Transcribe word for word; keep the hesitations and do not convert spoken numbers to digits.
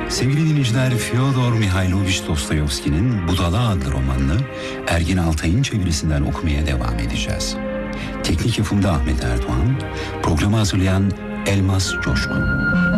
Sevgili dinleyiciler, Fyodor Mihailovich Dostoyevski'nin Budala adlı romanını Ergin Altay'ın çevirisinden okumaya devam edeceğiz. Teknik yapımda Ahmet Erdoğan, programı hazırlayan Elmas Coşkun.